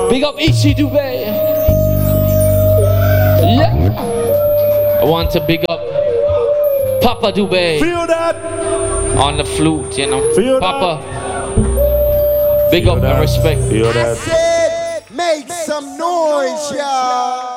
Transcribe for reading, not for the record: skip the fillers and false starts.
Big up Ishi Dubé. Yeah. I want to big up Papa Dubé. Feel that? On the flute, you know. Feel Papa. That? Big up and respect. Feel that? I said, make some noise, y'all.